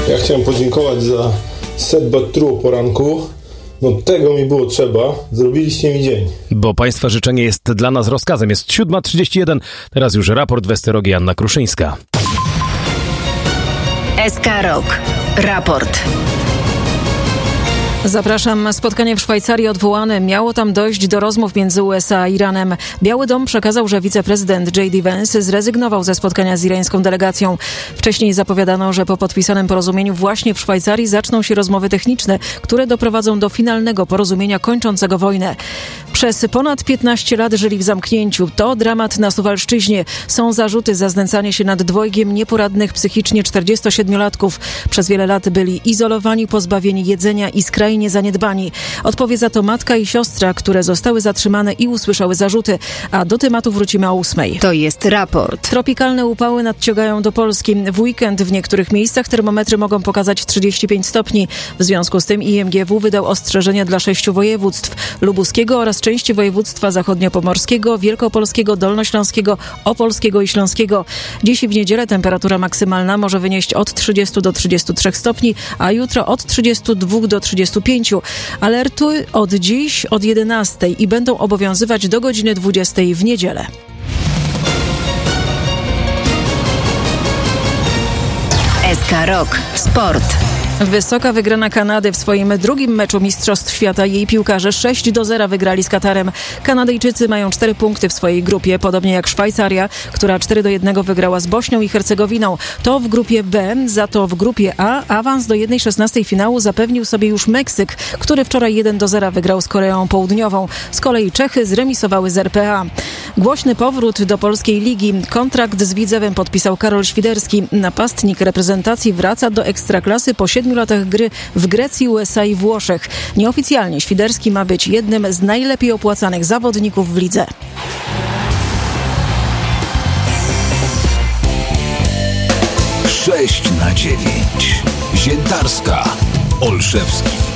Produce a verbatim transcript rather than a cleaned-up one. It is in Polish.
Ja chciałem podziękować za set but true o poranku. No tego mi było trzeba. Zrobiliście mi dzień. Bo państwa życzenie jest dla nas rozkazem. Jest siódma trzydzieści jeden. Teraz już raport w Esterogii, Anna Kruszyńska. S K Rok. Raport. Zapraszam. Spotkanie w Szwajcarii odwołane. Miało tam dojść do rozmów między U S A a Iranem. Biały Dom przekazał, że wiceprezydent J D Vance zrezygnował ze spotkania z irańską delegacją. Wcześniej zapowiadano, że po podpisanym porozumieniu właśnie w Szwajcarii zaczną się rozmowy techniczne, które doprowadzą do finalnego porozumienia kończącego wojnę. Przez ponad piętnaście lat żyli w zamknięciu. To dramat na Suwalszczyźnie. Są zarzuty za znęcanie się nad dwojgiem nieporadnych psychicznie czterdziestosiedmiolatków. Przez wiele lat byli izolowani, pozbawieni jedzenia i skrajnie zaniedbani. Odpowie za to matka i siostra, które zostały zatrzymane i usłyszały zarzuty. A do tematu wrócimy o ósmej. To jest raport. Tropikalne upały nadciągają do Polski. W weekend w niektórych miejscach termometry mogą pokazać trzydzieści pięć stopni. W związku z tym I M G W wydał ostrzeżenia dla sześciu województw: lubuskiego oraz części województwa zachodniopomorskiego, wielkopolskiego, dolnośląskiego, opolskiego i śląskiego. Dziś i w niedzielę temperatura maksymalna może wynieść od trzydziestu do trzydziestu trzech stopni, a jutro od trzydziestu dwóch do trzydziestu pięciu. Alerty od dziś od jedenastej i będą obowiązywać do godziny dwudziestej w niedzielę. S K Rok. Sport. Wysoka wygrana Kanady w swoim drugim meczu Mistrzostw Świata. Jej piłkarze sześć do zera wygrali z Katarem. Kanadyjczycy mają cztery punkty w swojej grupie, podobnie jak Szwajcaria, która cztery do jednego wygrała z Bośnią i Hercegowiną. To w grupie B, za to w grupie A awans do jednej szesnastej finału zapewnił sobie już Meksyk, który wczoraj jeden do zera wygrał z Koreą Południową. Z kolei Czechy zremisowały z R P A. Głośny powrót do polskiej ligi. Kontrakt z Widzewem podpisał Karol Świderski. Napastnik reprezentacji wraca do Ekstraklasy po siedmiu latach gry w Grecji, U S A i Włoszech. Nieoficjalnie Świderski ma być jednym z najlepiej opłacanych zawodników w lidze. sześć na dziewięć. Ziętarska. Olszewski.